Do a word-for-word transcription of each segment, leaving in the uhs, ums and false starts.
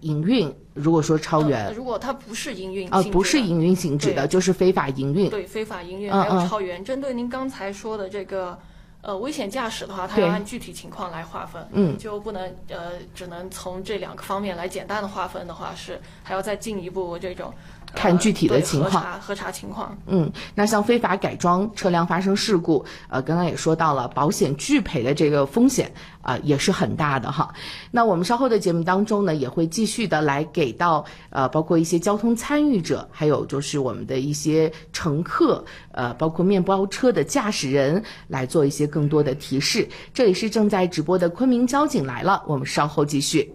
营运。如果说超员、 呃，如果它不是营运啊、呃，不是营运性质的，就是非法营运。 对，非法营运嗯还有超员。嗯、针对您刚才说的这个。呃，危险驾驶的话，它要按具体情况来划分， 嗯， 就不能呃，只能从这两个方面来简单的划分的话，是还要再进一步这种、呃、 看具体的情况， 核查核查情况。 嗯，那像非法改装车辆发生事故，呃，刚刚也说到了，保险拒赔的这个风险啊、呃、也是很大的哈。那我们稍后的节目当中呢，也会继续的来给到呃，包括一些交通参与者，还有就是我们的一些乘客，呃，包括面包车的驾驶人来做一些更多的提示。这里是正在直播的昆明交警来了，我们稍后继续。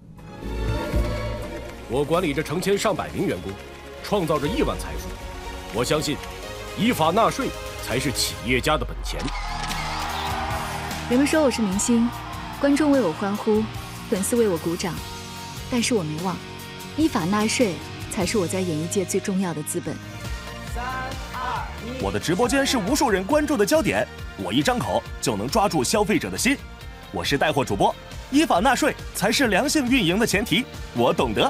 我管理着成千上百名员工，创造着亿万财富。我相信，依法纳税才是企业家的本钱。 人们说我是明星，观众为我欢呼，粉丝为我鼓掌，但是我没忘，依法纳税才是我在演艺界最重要的资本。 我的直播间是无数人关注的焦点，我一张口就能抓住消费者的心。我是带货主播，依法纳税才是良性运营的前提，我懂得。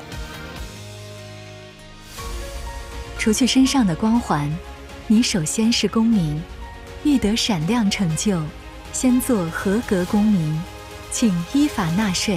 除去身上的光环，你首先是公民，欲得闪亮成就，先做合格公民，请依法纳税。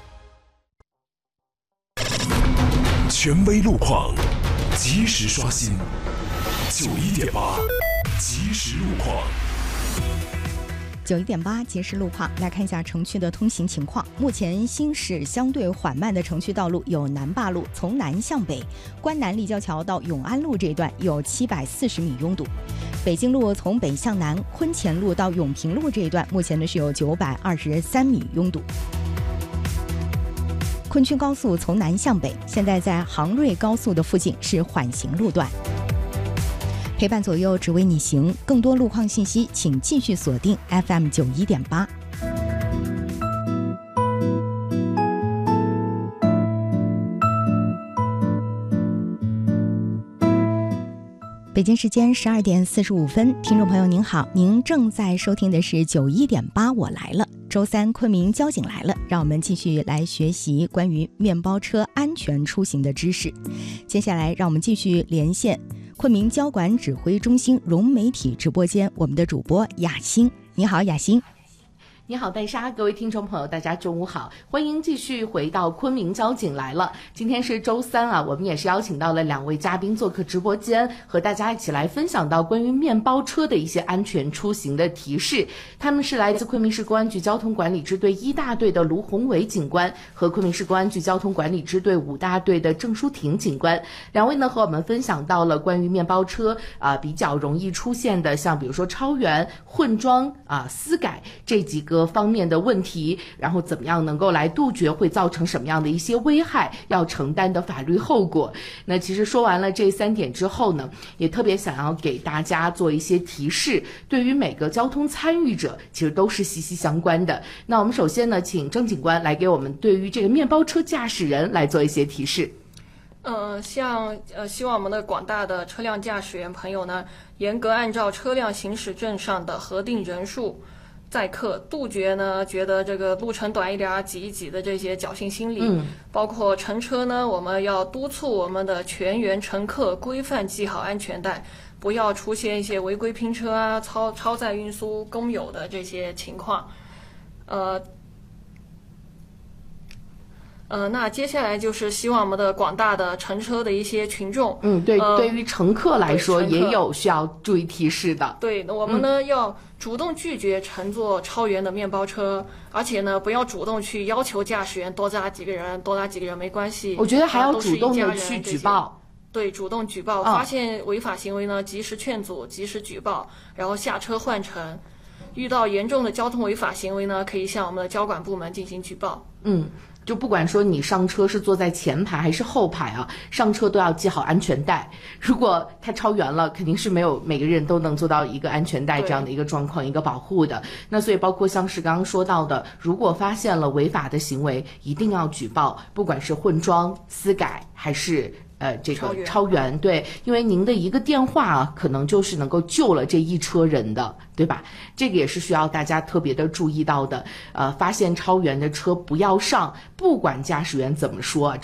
权威路况，及时刷新。九一点八，即时路况。 九一点八即时路况，来看一下城区的通行情况。目前行驶相对缓慢的城区道路有南坝路从南向北，关南立交桥到永安路这一段有七百四十米拥堵。北京路从北向南，昆前路到永平路这一段目前呢是有九百二十三米拥堵。昆区高速从南向北，现在在杭瑞高速的附近是缓行路段。陪伴左右，只为你行。更多路况信息，请继续锁定 F M 九一点八。北京时间十二点四十五分，听众朋友您好，您正在收听的是九一点八，我来了。周三，昆明交警来了，让我们继续来学习关于面包车安全出行的知识。接下来，让我们继续连线昆明交管指挥中心融媒体直播间，我们的主播雅欣。你好，雅欣。 你好，戴莎，各位听众朋友，大家中午好，欢迎继续回到昆明交警来了。今天是周三啊，我们也是邀请到了两位嘉宾做客直播间，和大家一起来分享到关于面包车的一些安全出行的提示。他们是来自昆明市公安局交通管理支队一大队的卢宏伟警官和昆明市公安局交通管理支队五大队的郑淑婷警官。两位呢和我们分享到了关于面包车啊、呃、比较容易出现的，像比如说超员、混装啊、呃、私改这几个方面的问题，然后怎么样能够来杜绝，会造成什么样的一些危害，要承担的法律后果。那其实说完了这三点之后呢，也特别想要给大家做一些提示，对于每个交通参与者其实都是息息相关的。那我们首先呢，请郑警官来给我们对于这个面包车驾驶人来做一些提示。 呃，像呃，希望我们的广大的车辆驾驶员朋友呢，严格按照车辆行驶证上的核定人数载客，杜绝呢觉得这个路程短一点啊，挤一挤的这些侥幸心理。 嗯， 包括乘车呢，我们要督促我们的全员乘客规范系好安全带，不要出现一些违规拼车啊、超超载运输公有的这些情况。呃。呃，那接下来就是希望我们的广大的乘车的一些群众， 嗯，对， 呃、 对于乘客来说也有需要注意提示的。 对，那我们呢、 嗯、 要主动拒绝乘坐超员的面包车，而且呢不要主动去要求驾驶员多拉几个人，多拉几个人没关系。 我觉得还要主动的去举报。 对，主动举报， 嗯、 发现违法行为呢，及时劝阻，及时举报，然后下车换乘。遇到严重的交通违法行为呢，可以向我们的交管部门进行举报。 嗯。就不管说你上车是坐在前排还是后排啊，上车都要系好安全带。如果他超员了，肯定是没有每个人都能做到一个安全带这样的一个状况，一个保护的。那所以包括像是刚刚说到的，如果发现了违法的行为，一定要举报，不管是混装、私改还是呃，这个超员，对，因为您的一个电话啊，可能就是能够救了这一车人的，对吧？这个也是需要大家特别的注意到的。呃，发现超员的车不要上，不管驾驶员怎么说，